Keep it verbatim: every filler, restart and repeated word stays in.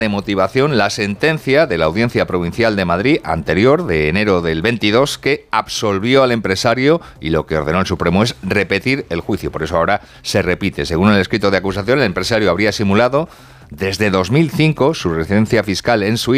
de motivación la sentencia de la Audiencia Provincial de Madrid anterior, de enero del veintidós, que absolvió al empresario y lo que ordenó el Supremo es repetir el juicio. Por eso ahora se repite. Según el escrito de acusación, el empresario habría simulado desde dos mil cinco su residencia fiscal en Suiza